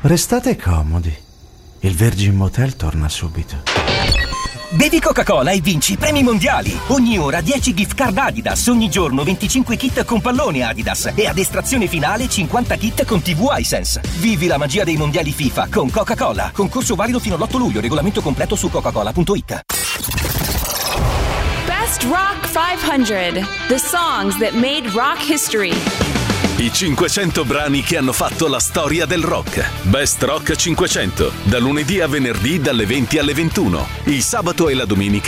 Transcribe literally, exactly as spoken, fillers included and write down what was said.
Restate comodi. Il Virgin Motel torna subito. Bevi Coca-Cola e vinci premi mondiali. Ogni ora dieci gift card Adidas, ogni giorno venticinque kit con pallone Adidas e ad estrazione finale cinquanta kit con tivù iSense. Vivi la magia dei mondiali FIFA con Coca-Cola. Concorso valido fino all'otto luglio, regolamento completo su coca cola punto it. Best Rock cinquecento, the songs that made rock history. I cinquecento brani che hanno fatto la storia del rock. Best Rock cinquecento, da lunedì a venerdì dalle venti alle ventuno. Il sabato e la domenica